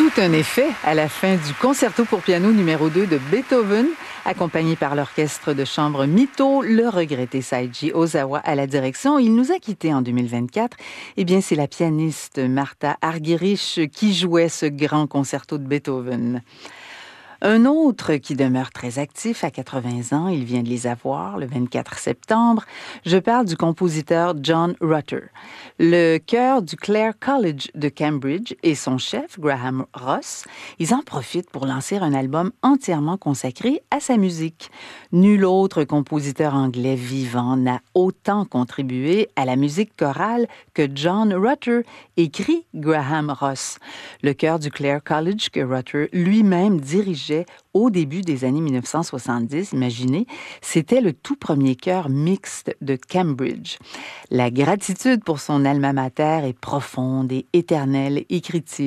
tout un effet à la fin du concerto pour piano numéro 2 de Beethoven, accompagné par l'orchestre de chambre Mito, le regretté Seiji Ozawa à la direction. Il nous a quittés en 2024. Eh bien, c'est la pianiste Martha Argerich qui jouait ce grand concerto de Beethoven. Un autre qui demeure très actif à 80 ans, il vient de les avoir le 24 septembre. Je parle du compositeur John Rutter. Le chœur du Clare College de Cambridge et son chef, Graham Ross, ils en profitent pour lancer un album entièrement consacré à sa musique. Nul autre compositeur anglais vivant n'a autant contribué à la musique chorale que John Rutter, écrit Graham Ross. Le chœur du Clare College que Rutter lui-même dirigeait au début des années 1970, imaginez, c'était le tout premier chœur mixte de Cambridge. La gratitude pour son alma mater est profonde et éternelle, écrit-il.